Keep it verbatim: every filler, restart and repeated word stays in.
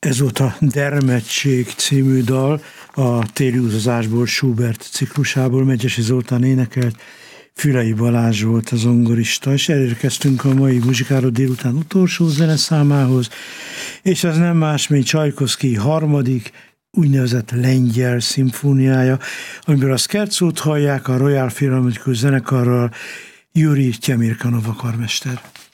Ez volt a Dermedtség című dal, a Téli utazásból, Schubert ciklusából, Megyesi Zoltán énekelt, Fülei Balázs volt az zongorista, és elérkeztünk a mai Muzsikáról délután utolsó zeneszámához, és ez nem más, mint Csajkovszkij harmadik, úgynevezett lengyel szimfóniája, amiből a Scherzót hallják a Royal Philharmonic zenekarral, Juri Temirkanov karmester.